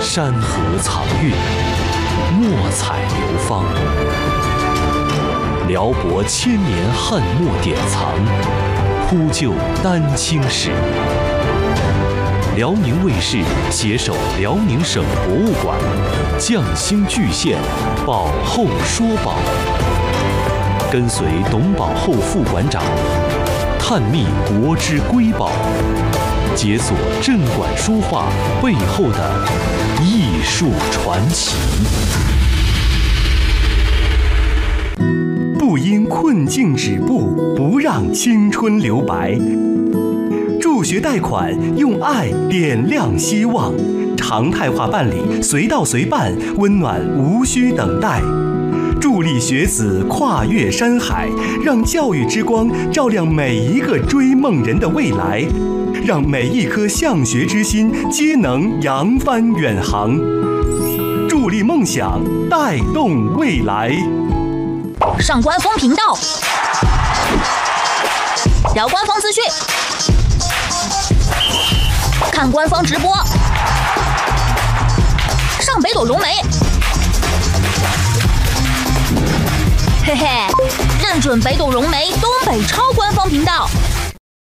山河藏韵，墨彩流芳。辽博千年汉墨典藏，铺就丹青史。辽宁卫视携手辽宁省博物馆，匠心巨献，保后说宝。跟随董保后副馆长，探秘国之瑰宝，解锁镇馆书画背后的艺术传奇。 不因困境止步，不让青春留白。助学贷款，用爱点亮希望，常态化办理，随到随办，温暖无需等待。助力学子跨越山海，让教育之光照亮每一个追梦人的未来，让每一颗向学之心皆能扬帆远航。助力梦想，带动未来。 上官方频道，聊官方资讯，看官方直播，上北斗融媒，嘿嘿，认准北斗融媒东北超官方频道。